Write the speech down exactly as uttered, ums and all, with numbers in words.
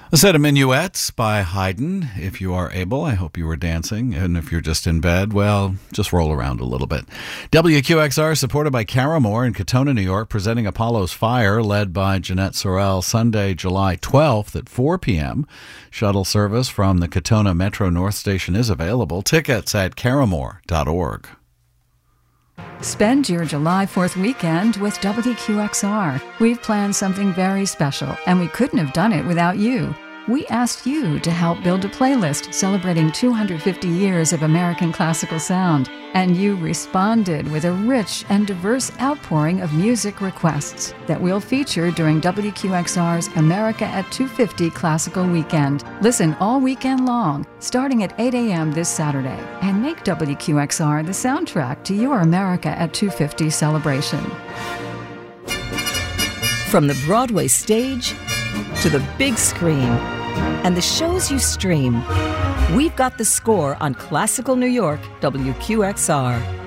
A set of minuets by Haydn. If you are able, I hope you were dancing. And if you're just in bed, well, just roll around a little bit. W Q X R, supported by Caramore in Katona, New York, presenting Apollo's Fire, led by Jeanette Sorrell, Sunday, July twelfth at four p.m. Shuttle service from the Katona Metro North Station is available. Tickets at caramore dot org. Spend your July fourth weekend with W Q X R. We've planned something very special, and we couldn't have done it without you. We asked you to help build a playlist celebrating two hundred fifty years of American classical sound, and you responded with a rich and diverse outpouring of music requests that we'll feature during W Q X R's America at two fifty Classical Weekend. Listen all weekend long, starting at eight a.m. this Saturday, and make W Q X R the soundtrack to your America at two fifty celebration. From the Broadway stage to the big screen and the shows you stream, we've got the score on Classical New York W Q X R.